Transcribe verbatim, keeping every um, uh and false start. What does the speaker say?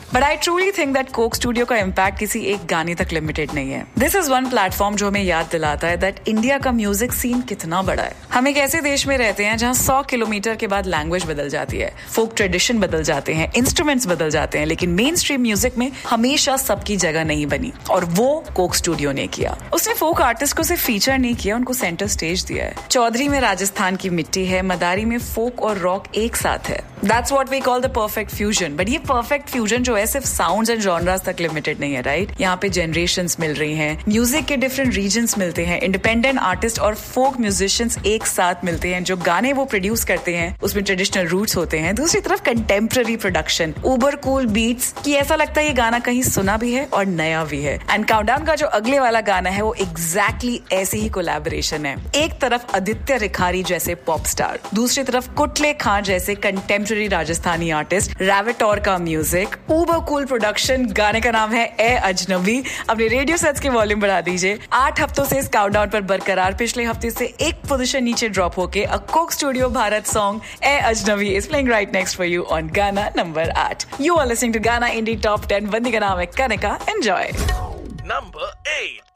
But I truly think that Coke studio का impact किसी एक गाने तक लिमिटेड नहीं है. दिस इज वन प्लेटफॉर्म जो हमें याद दिलाता है दैट इंडिया का म्यूजिक सीन कितना बड़ा है. हम एक ऐसे देश में रहते हैं जहाँ सौ किलोमीटर के बाद लैंग्वेज बदल जाती है, फोक ट्रेडिशन बदल जाते हैं, इंस्ट्रूमेंट्स बदल जाते हैं, लेकिन मेन स्ट्रीम म्यूजिक में हमेशा सबकी जगह नहीं बनी, और वो कोक स्टूडियो ने किया. उसने फोक आर्टिस्ट को सिर्फ फीचर नहीं किया, उनको सेंटर स्टेज दिया है. चौधरी में राजस्थान की मिट्टी है, मदारी में फोक और रॉक एक साथ है. That's what we call the perfect fusion. But ये परफेक्ट फ्यूजन जो है सिर्फ साउंड्स एंड जॉनरास तक लिमिटेड नहीं है, राइट? यहाँ पे जनरेशंस मिल रही हैं, म्यूजिक के डिफरेंट रीजन्स मिलते हैं, इंडिपेंडेंट आर्टिस्ट और फोक म्यूजिशियंस एक साथ मिलते हैं. जो गाने वो प्रोड्यूस करते हैं उसमें ट्रेडिशनल रूट्स होते हैं. दूसरी तरफ कंटेम्प्रेरी प्रोडक्शन, उबर कूल बीट्स की ऐसा लगता है ये गाना कहीं सुना भी है और नया भी है. एंड काउंटडाउन का जो अगले वाला गाना है वो एग्जैक्टली ऐसे ही कोलैबोरेशन है. एक तरफ आदित्य रिखारी जैसे पॉप स्टार, दूसरी तरफ कुटले खान जैसे कंटेम्प्रेरी राजस्थानी आर्टिस्ट, रैवेटोर का म्यूजिक, उबर कूल प्रोडक्शन. गाने का नाम है ए अजनबी. अपने रेडियो सेट्स के वॉल्यूम बढ़ा दीजिए. आठ हफ्तों से इस काउंटडाउन पर बरकरार, पिछले हफ्ते से एक पोजीशन नीचे ड्रॉप होके अ कोक स्टूडियो भारत सॉन्ग ए अजनबी is playing right next for you on गाना नंबर आठ. यू आर लिसनिंग टू गाना इंडी टॉप टेन. बंदी का नाम है कनिका. एंजॉय. Number eight.